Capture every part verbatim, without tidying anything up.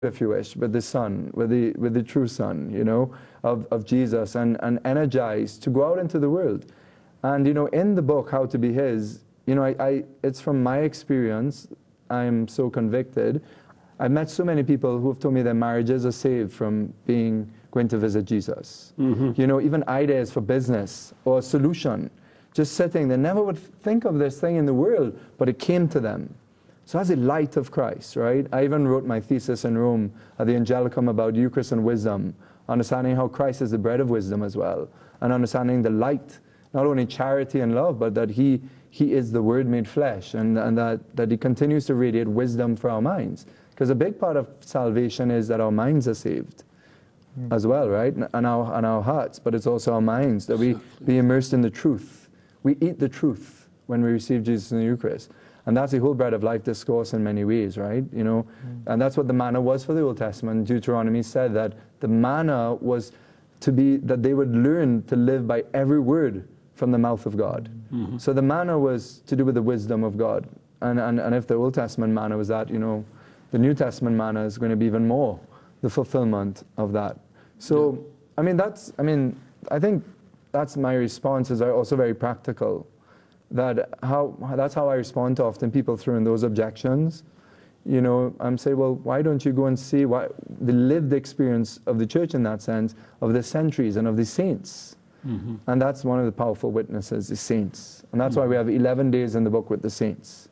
if you wish, with the Son, with the with the true Son, you know, of, of Jesus, and, and energized to go out into the world. And, you know, in the book, How to Be His, you know, I, I it's from my experience, I'm so convicted. I've met so many people who have told me their marriages are saved from being, going to visit Jesus. Mm-hmm. You know, even ideas for business or a solution, just sitting, they never would think of this thing in the world, but it came to them. So as a light of Christ, right? I even wrote my thesis in Rome at the Angelicum about Eucharist and wisdom, understanding how Christ is the bread of wisdom as well, and understanding the light, not only charity and love, but that he, he is the Word made flesh, and, and that, that he continues to radiate wisdom for our minds. Because a big part of salvation is that our minds are saved mm. as well, right? And our, and our hearts, but it's also our minds, that we be immersed in the truth. We eat the truth when we receive Jesus in the Eucharist. And that's the whole bread of life discourse in many ways, right? You know, mm. and that's what the manna was for the Old Testament. Deuteronomy said that the manna was to be, that they would learn to live by every word from the mouth of God. Mm-hmm. So the manna was to do with the wisdom of God. And, and, and if the Old Testament manna was that, you know, the New Testament manna is going to be even more the fulfillment of that. So, yeah. I mean, that's, I mean, I think that's my response, is also very practical. That how that's how I respond to often people throwing those objections. You know, I'm saying, well, why don't you go and see why, the lived experience of the church in that sense, of the centuries and of the saints. Mm-hmm. And that's one of the powerful witnesses, the saints. And that's mm-hmm. why we have eleven days in the book with the saints.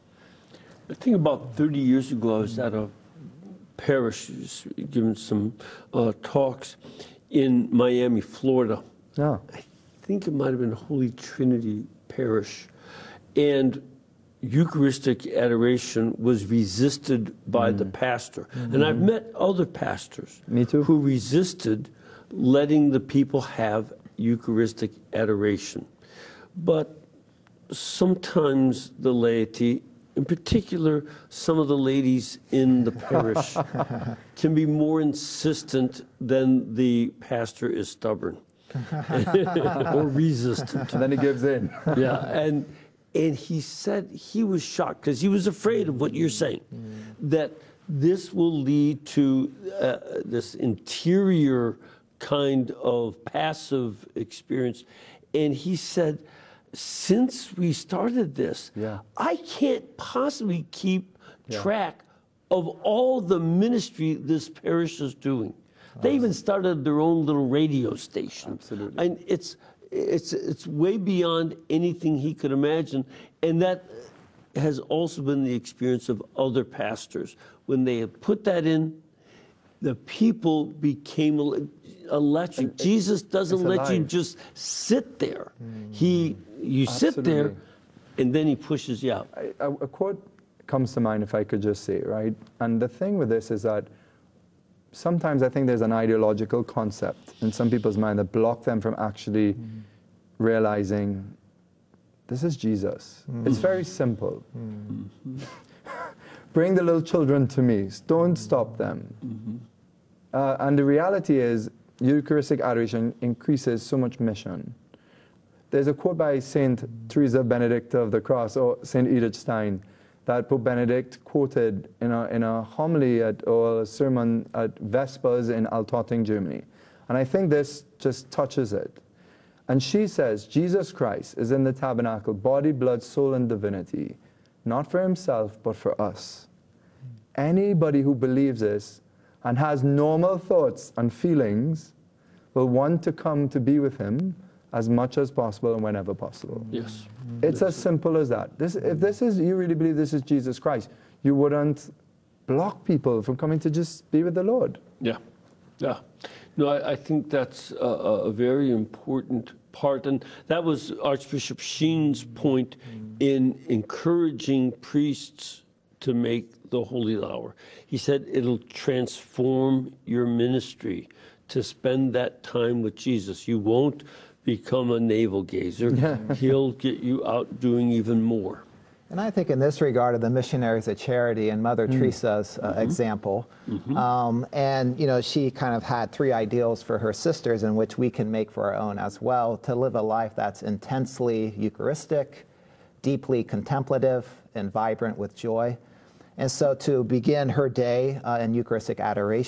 I think about thirty years ago, I was at a parish giving some uh, talks in Miami, Florida. Yeah. I think it might have been Holy Trinity Parish. And Eucharistic adoration was resisted by mm. the pastor. Mm-hmm. And I've met other pastors Me too. who resisted letting the people have Eucharistic adoration. But sometimes the laity, in particular some of the ladies in the parish, can be more insistent than the pastor is stubborn or resistant. And then he gives in. Yeah, and and he said he was shocked because he was afraid of what you're saying, mm. that this will lead to uh, this interior kind of passive experience. And he said, since we started this, yeah. I can't possibly keep yeah. track of all the ministry this parish is doing. They even started their own little radio station. Absolutely. And it's it's it's way beyond anything he could imagine. And that has also been the experience of other pastors. When they have put that in, the people became electric. And Jesus doesn't let alive. you just sit there. Mm. He you Absolutely. sit there, and then he pushes you out. I, a, a quote comes to mind, if I could just say, right? And the thing with this is that sometimes I think there's an ideological concept in some people's mind that block them from actually mm. realizing this is Jesus. Mm. It's very simple. Mm. Bring the little children to me. Don't stop them. Mm-hmm. Uh, and the reality is, Eucharistic adoration increases so much mission. There's a quote by Saint Teresa Benedicta of the Cross, or Saint Edith Stein, that Pope Benedict quoted in a, in a homily at, or a sermon at Vespers in Altotting, Germany. And I think this just touches it. And she says, Jesus Christ is in the tabernacle, body, blood, soul, and divinity, not for himself, but for us. Anybody who believes this and has normal thoughts and feelings will want to come to be with him as much as possible and whenever possible. Yes. It's as simple as that. This, if this is, you really believe this is Jesus Christ, you wouldn't block people from coming to just be with the Lord. Yeah, yeah. No, I, I think that's a, a very important part. And that was Archbishop Sheen's point in encouraging priests to make the Holy Hour. He said it'll transform your ministry to spend that time with Jesus. You won't become a navel gazer. Yeah. He'll get you out doing even more. And I think in this regard of the Missionaries of Charity and Mother mm. Teresa's uh, mm-hmm. example, mm-hmm. um, and you know, she kind of had three ideals for her sisters in which we can make for our own as well, to live a life that's intensely Eucharistic, deeply contemplative, and vibrant with joy. And so to begin her day uh, in Eucharistic adoration,